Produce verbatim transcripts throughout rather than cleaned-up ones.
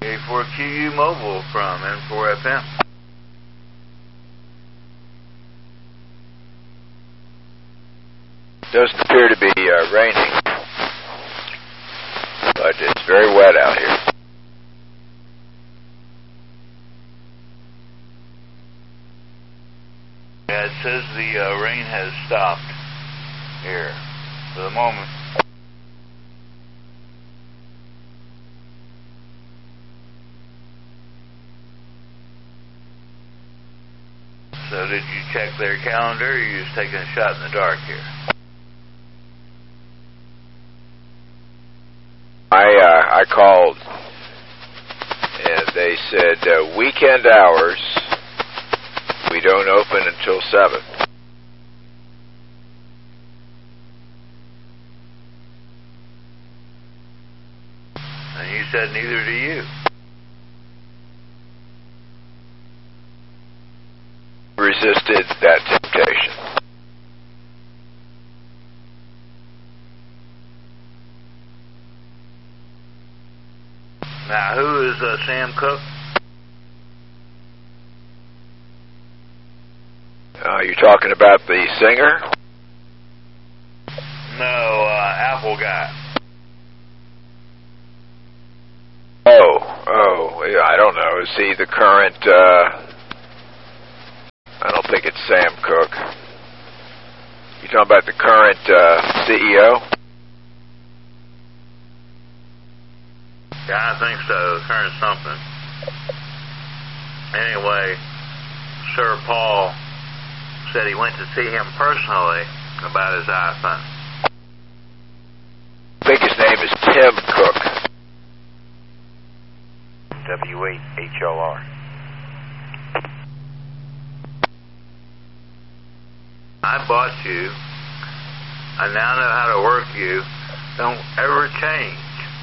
A four Q U Mobile from N four F M. Doesn't appear to be uh, raining, but it's very wet out here. Yeah, it says the uh, rain has stopped here for the moment. So did you check their calendar, or are you just taking a shot in the dark here? I uh, I called, and they said uh, weekend hours, we don't open until seven. And you said neither do you. Resisted that temptation. Now, who is uh, Sam Cooke? Uh, you're talking about the singer? No, uh, Apple guy. Oh, oh, yeah, I don't know. Is he the current, uh, I don't think it's Sam Cooke. You talking about the current uh, C E O? Yeah, I think so. Current something. Anyway, Sir Paul said he went to see him personally about his iPhone. I think his name is Tim Cook. W eight H L R. I bought you. I now know how to work you. Don't ever change.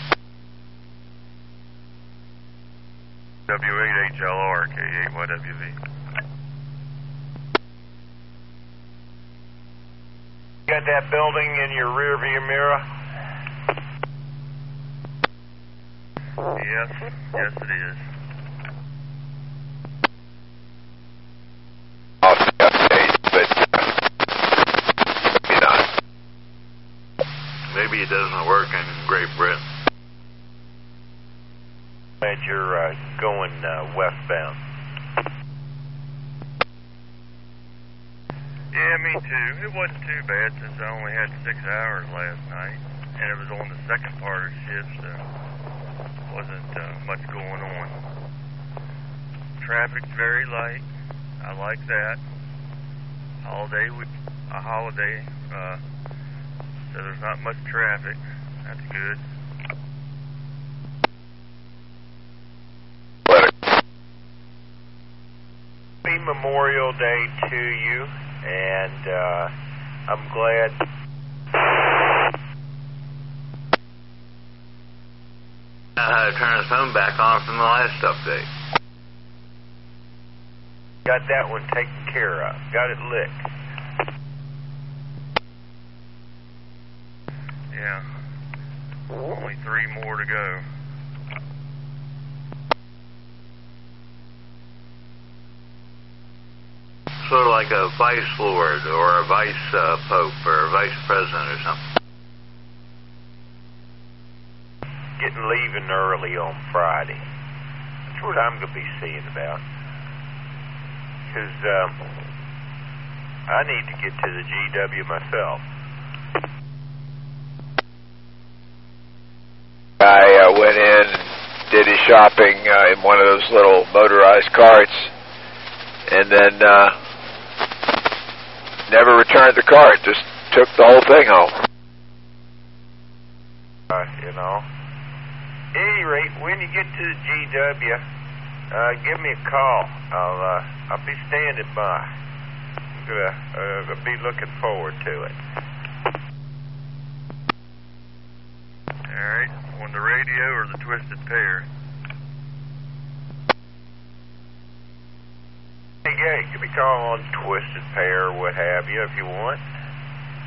W eight H L R, K eight Y W V. Got that building in your rear view mirror? Yes, yes it is. Off the update, but uh, maybe not. Maybe it doesn't work in Great Britain. Glad you're uh, going uh, westbound. Yeah, me too. It wasn't too bad since I only had six hours last night, and it was on the second part of the shift, so wasn't uh, much going on. Traffic's very light. I like that. Holiday week, a holiday, uh, so there's not much traffic. That's good. Happy Memorial Day to you, and uh, I'm glad. I know how to turn his phone back on from the last update. Got that one taken care of. Got it licked. Yeah. Only three more to go. Sort of like a vice lord or a vice uh, pope or a vice president or something. Getting leaving early on Friday. That's what I'm going to be seeing about. Because um, I need to get to the G W myself. I uh, went in, did his shopping uh, in one of those little motorized carts, and then uh, never returned the cart. Just took the whole thing home. Uh, you know. At any rate, when you get to the G W, uh, give me a call. I'll uh, I'll be standing by. I'm gonna uh, be looking forward to it. All right, on the radio or the Twisted Pair. Hey, yeah, give me a call on Twisted Pair or what have you if you want.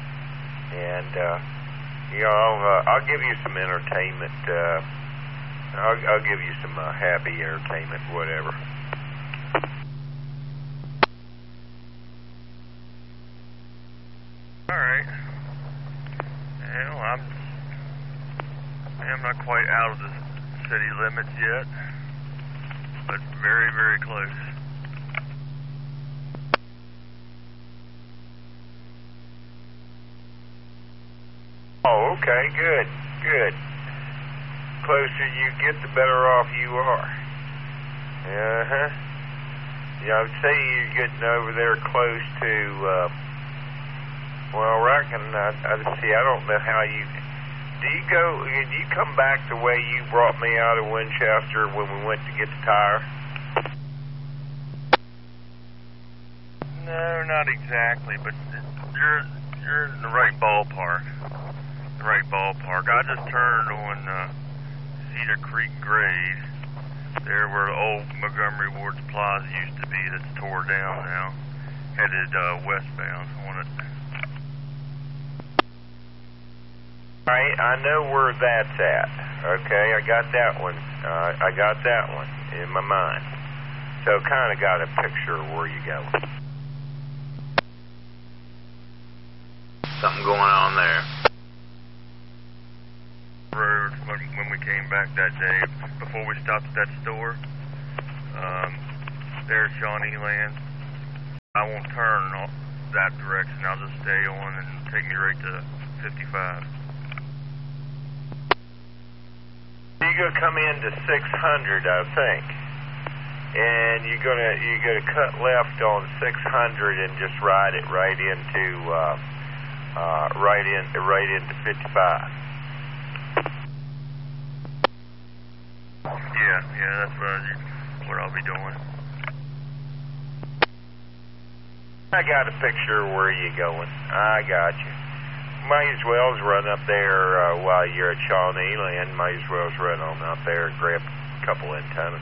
And uh, you know, I'll, uh, I'll give you some entertainment. Uh, I'll, I'll give you some uh, happy entertainment, whatever. All right. Well, I'm, I'm not quite out of the city limits yet, but very, very close. Oh, okay, good, good. Closer you get, the better off you are. Uh-huh. Yeah, I would say you're getting over there close to, uh, well, I reckon, I, I see, I don't know how you, do you go, do you come back the way you brought me out of Winchester when we went to get the tire? No, not exactly, but you're, you're in the right ballpark. Right ballpark. I just turned on uh, Cedar Creek Grade, there where old Montgomery Ward's Plaza used to be, that's tore down now, headed uh, westbound on it. All right, I know where that's at. Okay, I got that one. Uh, I got that one in my mind. So kind of got a picture of where you go. Something going on there. Road when, when we came back that day, before we stopped at that store, um, there's Shawnee Land. I won't turn off that direction. I'll just stay on and take me right to fifty-five. You're gonna come into six hundred, I think, and you're gonna you're gonna cut left on six hundred and just ride it right into uh, uh, right in right into fifty-five. Yeah, yeah, that's what, I, what I'll be doing. I got a picture of where you're going. I got you. Might as well run up there uh, while you're at Shawnee Land. Might as well run on up there and grab a couple antennas.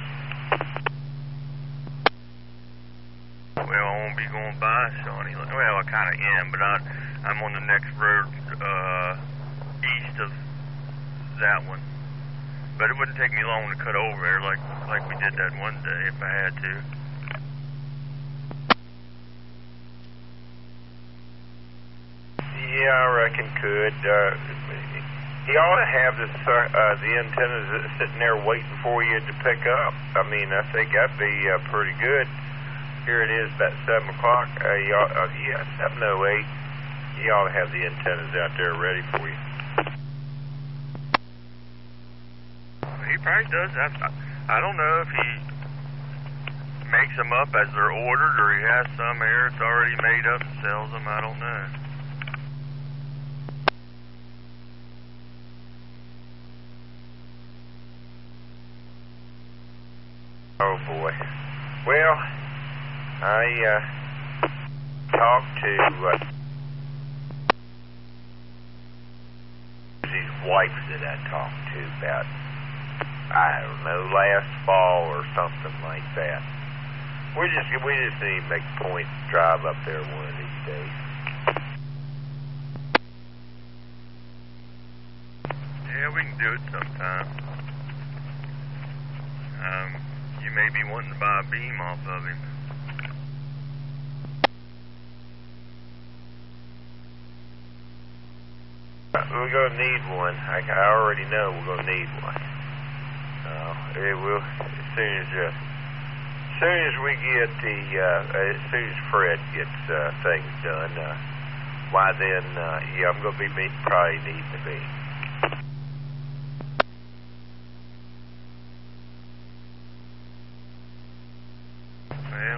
Well, I won't be going by Shawnee Land. Well, I kind of am, but I, I'm on the next road uh, east of that one. But it wouldn't take me long to cut over there like like we did that one day if I had to. Yeah, I reckon could. Uh, you ought to have this, uh, the antennas sitting there waiting for you to pick up. I mean, I think that'd be uh, pretty good. Here it is, about seven o'clock. Uh, you ought, uh, yeah, seven oh eight. You ought to have the antennas out there ready for you. He probably does. I, I don't know if he makes them up as they're ordered or he has some here that's already made up and sells them. I don't know. Oh, boy. Well, I uh, talked to uh, these wives that I talked to about, I don't know, last fall or something like that. We just we just need to make a point to drive up there one of these days. Yeah, we can do it sometime. Um, you may be wanting to buy a beam off of him. We're going to need one. I, I already know we're going to need one. Uh, it will, as soon as, uh, as soon as we get the, uh, as soon as Fred gets uh, things done, uh, why then, uh, yeah, I'm going to be me, probably needing to be. Well,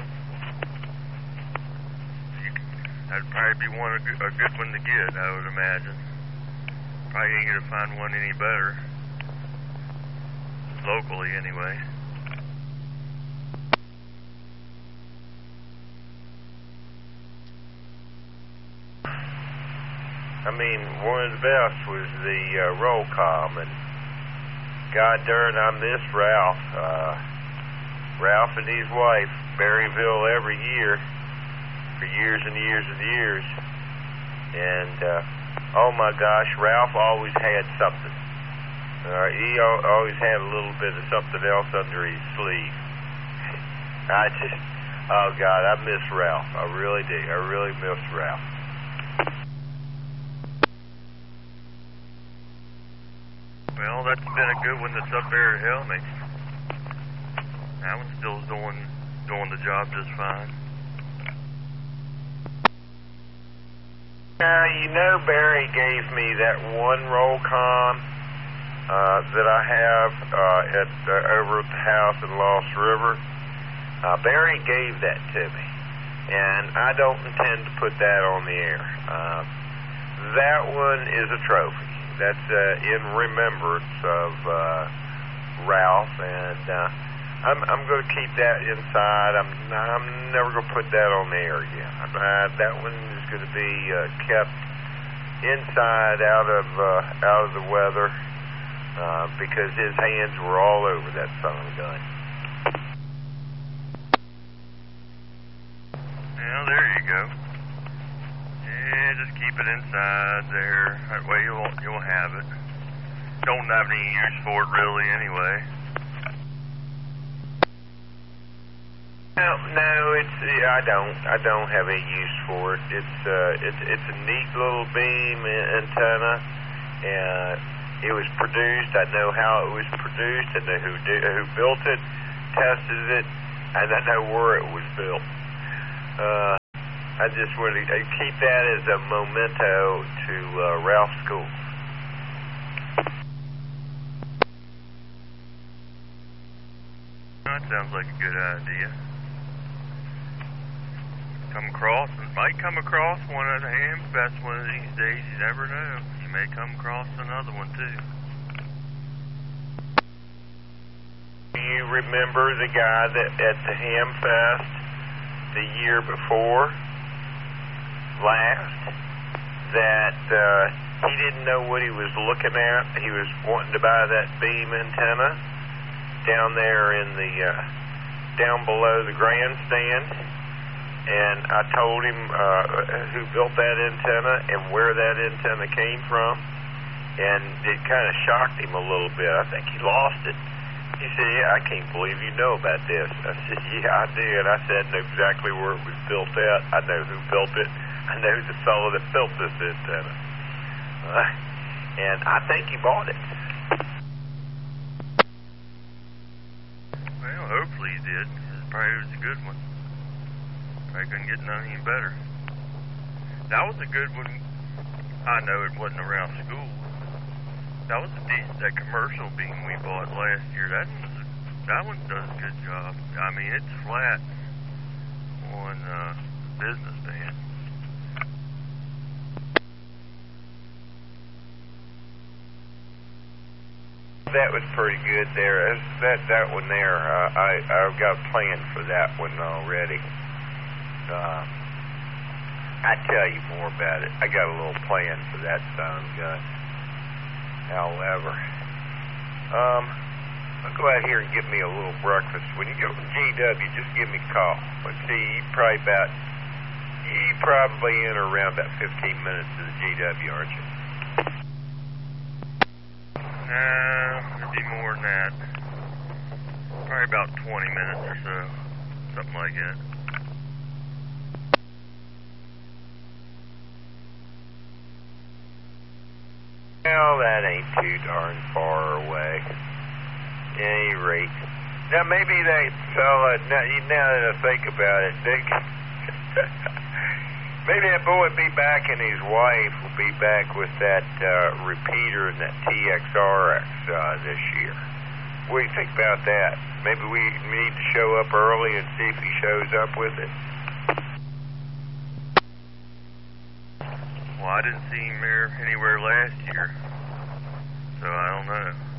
you, that'd probably be one a good, a good one to get, I would imagine. Probably ain't gonna find one any better. Locally, anyway. I mean, one of the best was the uh, roll call, and God darn, I miss Ralph. Uh, Ralph and his wife, Berryville every year, for years and years and years. And, uh, oh my gosh, Ralph always had something. Uh, he al- always had a little bit of something else under his sleeve. I just, oh God, I miss Ralph. I really do. I really miss Ralph. Well, that's been a good one that's up there at Helmy. That one's still doing doing the job just fine. Uh, you know, Barry gave me that one roll con uh, that I have uh, at uh, over at the house in Lost River. Uh, Barry gave that to me, and I don't intend to put that on the air. Uh, that one is a trophy. That's uh, in remembrance of uh, Ralph, and uh, I'm, I'm going to keep that inside. I'm, I'm never going to put that on the air again. Uh, that one is going to be uh, kept inside, out of uh, out of the weather, uh, because his hands were all over that son of a gun. Well, there you go. Yeah, just keep it inside there. That way you'll you'll have it. Don't have any use for it really anyway. No, no, it's I don't I don't have any use for it. It's uh, it's it's a neat little beam antenna, and it was produced. I know how it was produced. I know who did, who built it, tested it, and I know where it was built. Uh, I just want to keep that as a memento to uh, Ralph School. That sounds like a good idea. Come across, might come across one of the hams. That's one of these days. You never know. You may come across another one too. Do you remember the guy that at the Ham Fest the year before last that uh, he didn't know what he was looking at? He was wanting to buy that beam antenna down there in the uh, down below the grandstand, and I told him uh, who built that antenna and where that antenna came from, and it kind of shocked him a little bit. I think he lost it. He said, "Yeah, I can't believe you know about this." I said, "Yeah, I did." I said, "I know exactly where it was built at. I know who built it. I know the fellow that built this antenna." Uh, and I think he bought it. Well, hopefully he did. It probably was a good one. Probably couldn't get none any better. That was a good one. I know it wasn't around school. That was a decent, that commercial beam we bought last year. That one, that one does a good job. I mean, it's flat on uh, business band. That was pretty good there. That that one there, uh, I I've got a plan for that one already. Uh, I'll tell you more about it. I got a little plan for that son of a gun. However, um, I'll go out here and get me a little breakfast. When you go to G W, just give me a call. Let's see, you probably about you probably in around about fifteen minutes to the G W, aren't you? Nah, it'd be more than that. Probably about twenty minutes or so. Something like that. Well, that ain't too darn far away. At any rate. Now, maybe that fella, now, now that I think about it, they, maybe that boy will be back and his wife will be back with that uh, repeater and that T X R X uh, this year. What do you think about that? Maybe we need to show up early and see if he shows up with it. Well, I didn't see him there anywhere last year, so I don't know.